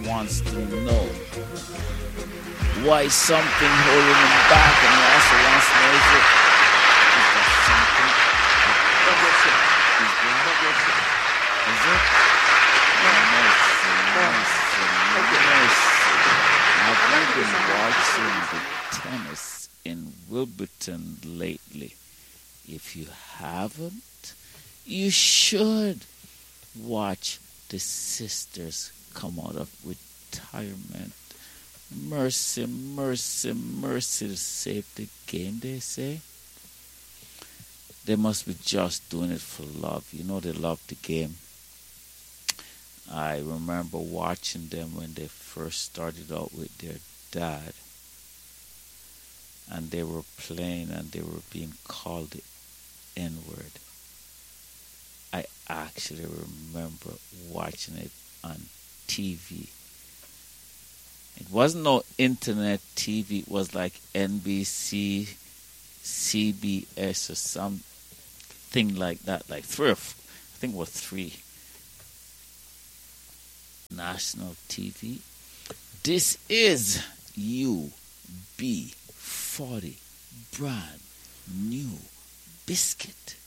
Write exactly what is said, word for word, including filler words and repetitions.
wants to know why something holding him back, and he also wants to know if it is there something. God bless you. Is there? God bless you. Is it? Mercy, mercy, mercy. Have you been watching the tennis in Wilburton lately? If you haven't, you should watch the sisters come out of retirement. Mercy, mercy, mercy to save the game, they say. They must be just doing it for love. You know they love the game. I remember watching them when they first started out with their dad. And they were playing and they were being called the N-word. I actually remember watching it on T V. It wasn't no internet T V. It was like N B C, C B S or something like that. Like three or f- I think it was three. National T V. This is U B forty brand new biscuit.